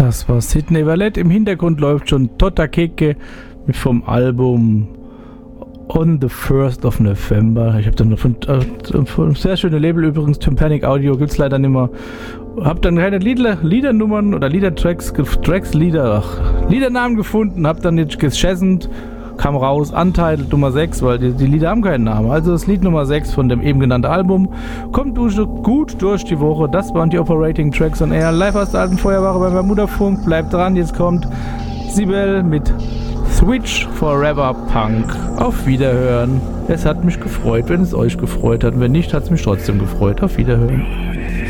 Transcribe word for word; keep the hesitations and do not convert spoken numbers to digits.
Das war Sydney Valette. Im Hintergrund läuft schon Tota Keke vom Album On the First of November. Ich habe dann von, äh, von sehr schöne Label übrigens, Tympanic Audio, gibt es leider nicht mehr. Hab dann keine Lieder, Liedernummern oder Liedertracks, Tracks, Lieder, ach, Liedernamen gefunden, hab dann jetzt geschassend, kam raus, Untitled Nummer sechs, weil die, die Lieder haben keinen Namen. Also das Lied Nummer sechs von dem eben genannten Album kommt durch, gut durch die Woche. Das waren die Operating Tracks on Air. Live aus der alten Feuerwache beim Bermuda-Funk. Bleibt dran, jetzt kommt Sibel mit Switch Forever Punk. Auf Wiederhören. Es hat mich gefreut, wenn es euch gefreut hat. Wenn nicht, hat es mich trotzdem gefreut. Auf Wiederhören.